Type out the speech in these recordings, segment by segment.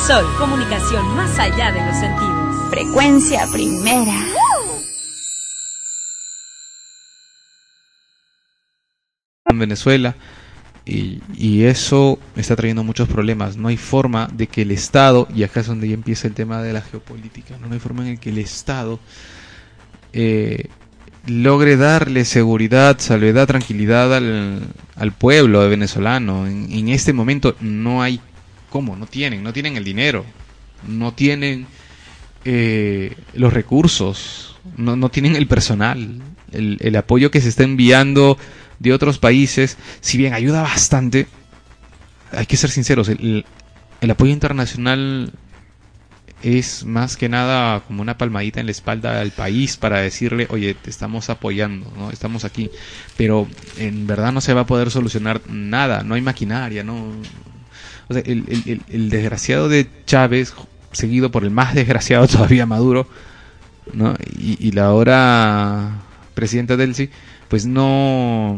Sol, comunicación más allá de los sentidos. Frecuencia primera. En Venezuela, y eso está trayendo muchos problemas. No hay forma de que el Estado, y acá es donde ya empieza el tema de la geopolítica, no hay forma en el que el Estado logre darle seguridad, salvedad, tranquilidad al pueblo venezolano. En este momento no hay cómo, no tienen el dinero, no tienen los recursos, no tienen el personal, el apoyo que se está enviando de otros países, si bien ayuda bastante, hay que ser sinceros, el apoyo internacional es más que nada como una palmadita en la espalda al país para decirle, oye, te estamos apoyando, ¿no? Estamos aquí, pero en verdad no se va a poder solucionar nada, no hay maquinaria, no. O sea, el desgraciado de Chávez, seguido por el más desgraciado todavía Maduro, ¿no? Y la ahora presidenta Delcy, pues no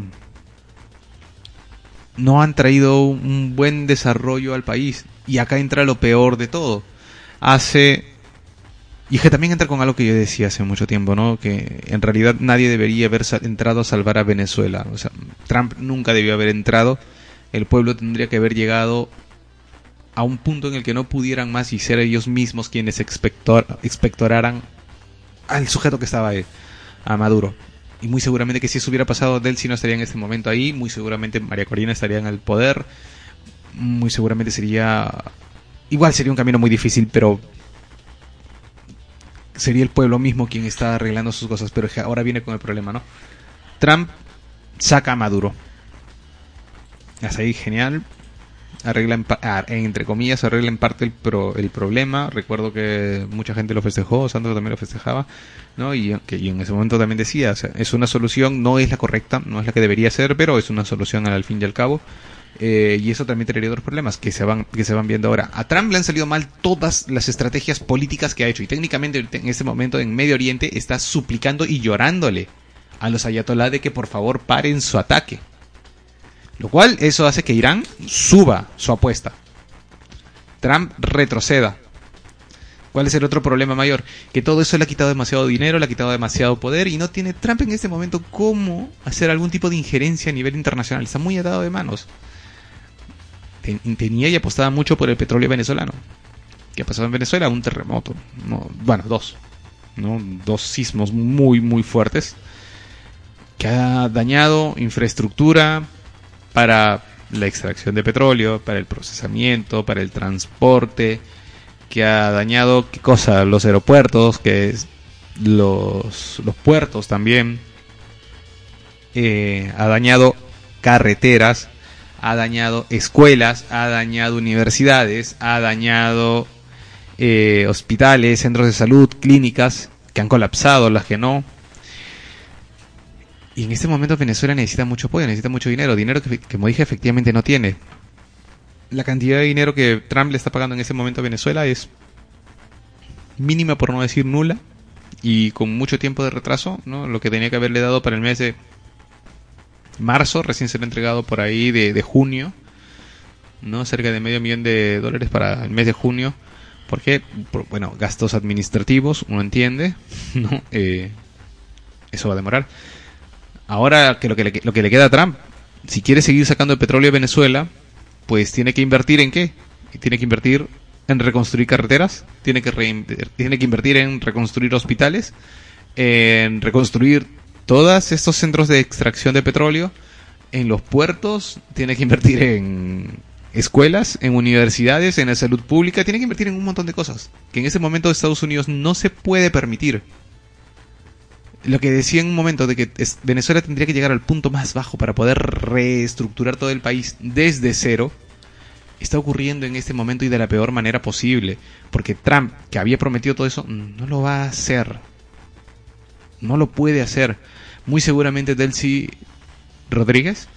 han traído un buen desarrollo al país. Y acá entra lo peor de todo. Y es que también entra con algo que yo decía hace mucho tiempo, ¿no? Que en realidad nadie debería haber entrado a salvar a Venezuela. O sea, Trump nunca debió haber entrado. El pueblo tendría que haber llegado a un punto en el que no pudieran más y ser ellos mismos quienes expectoraran al sujeto que estaba ahí, a Maduro. Y muy seguramente que si eso hubiera pasado, Delcy no estaría en este momento ahí, muy seguramente María Corina estaría en el poder, muy seguramente sería un camino muy difícil, pero sería el pueblo mismo quien está arreglando sus cosas. Pero ahora viene con el problema, ¿no? Trump saca a Maduro, hasta ahí genial, arregla entre comillas, arregla en parte el problema. Recuerdo que mucha gente lo festejó, Santos también lo festejaba, ¿no? Y en ese momento también decía, o sea, es una solución, no es la correcta, no es la que debería ser, pero es una solución al fin y al cabo. Y eso también traería otros problemas que se van viendo ahora. A Trump le han salido mal todas las estrategias políticas que ha hecho, y técnicamente en este momento en Medio Oriente está suplicando y llorándole a los ayatolá de que por favor paren su ataque. Lo cual, eso hace que Irán suba su apuesta. Trump retroceda. ¿Cuál es el otro problema mayor? Que todo eso le ha quitado demasiado dinero, le ha quitado demasiado poder, y no tiene Trump en este momento cómo hacer algún tipo de injerencia a nivel internacional. Está muy atado de manos. Tenía y apostaba mucho por el petróleo venezolano. ¿Qué ha pasado en Venezuela? Un terremoto. Dos sismos muy, muy fuertes que ha dañado infraestructura para la extracción de petróleo, para el procesamiento, para el transporte, que ha dañado, ¿qué cosa? Los aeropuertos, que es los puertos también, ha dañado carreteras, ha dañado escuelas, ha dañado universidades, ha dañado hospitales, centros de salud, clínicas, que han colapsado, las que no. Y en este momento Venezuela necesita mucho apoyo, necesita mucho dinero que como dije efectivamente no tiene. La cantidad de dinero que Trump le está pagando en este momento a Venezuela es mínima, por no decir nula, y con mucho tiempo de retraso, ¿no? Lo que tenía que haberle dado para el mes de marzo, recién se le ha entregado por ahí de junio, ¿no? Cerca de $500,000 para el mes de junio. ¿Por qué? Bueno, gastos administrativos, uno entiende, ¿no? Eso va a demorar. Ahora que lo que le queda a Trump, si quiere seguir sacando el petróleo de Venezuela, pues tiene que invertir ¿en qué? Tiene que invertir en reconstruir carreteras, tiene que invertir en reconstruir hospitales, en reconstruir todos estos centros de extracción de petróleo, en los puertos, tiene que invertir en escuelas, en universidades, en la salud pública, tiene que invertir en un montón de cosas que en ese momento Estados Unidos no se puede permitir. Lo que decía en un momento de que Venezuela tendría que llegar al punto más bajo para poder reestructurar todo el país desde cero, está ocurriendo en este momento y de la peor manera posible, porque Trump, que había prometido todo eso, no lo va a hacer, no lo puede hacer. Muy seguramente Delcy Rodríguez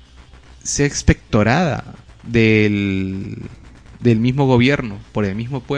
sea expectorada del mismo gobierno, por el mismo pueblo.